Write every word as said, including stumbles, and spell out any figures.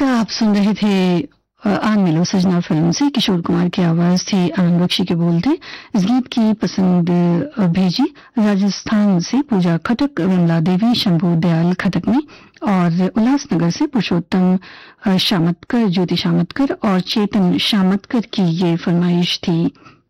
गीत आप सुन रहे थे अ, आन मिलो सजना फिल्म से। किशोर कुमार की आवाज थी, आनंद बख्शी के बोल थे। इस गीत की पसंद अ, भेजी राजस्थान से पूजा खटक, विमला देवी, शंभू दयाल खटक ने, और उल्लासनगर से पुरुषोत्तम अ, शामतकर, ज्योति शामतकर और चेतन शामतकर की ये फरमाइश थी।